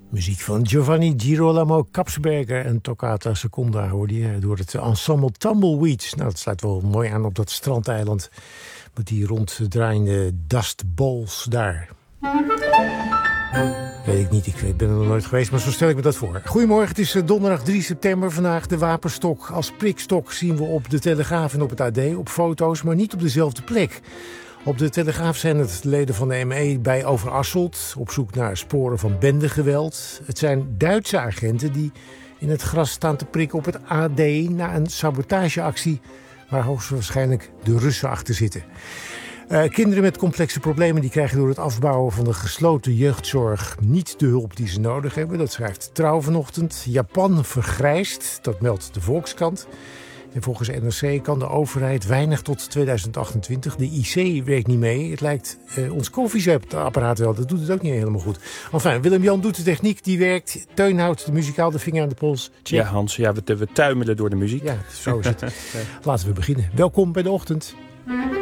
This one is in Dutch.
Muziek van Giovanni Girolamo Kapsberger en Toccata Seconda hoorde je door het ensemble Tumbleweeds. Nou, dat sluit wel mooi aan op dat strandeiland met die ronddraaiende dustballs daar. Weet ik niet, ik ben er nog nooit geweest, maar zo stel ik me dat voor. Goedemorgen, het is donderdag 3 september. Vandaag de wapenstok als prikstok zien we op de Telegraaf en op het AD, op foto's, maar niet op dezelfde plek. Op de Telegraaf zijn het leden van de ME bij Overasselt op zoek naar sporen van bendegeweld. Het zijn Duitse agenten die in het gras staan te prikken op het AD na een sabotageactie waar hoogstwaarschijnlijk de Russen achter zitten. Kinderen met complexe problemen die krijgen door het afbouwen van de gesloten jeugdzorg niet de hulp die ze nodig hebben. Dat schrijft Trouw vanochtend. Japan vergrijst, dat meldt de Volkskrant. En volgens NRC kan de overheid weinig tot 2028. De IC werkt niet mee. Het lijkt ons koffiezetapparaat wel. Dat doet het ook niet helemaal goed. Enfin, Willem-Jan doet de techniek, die werkt. Teun houdt de muzikaal de vinger aan de pols. Check. Ja, Hans, we tuimelen door de muziek. Ja, zo is het. Laten we beginnen. Welkom bij de ochtend.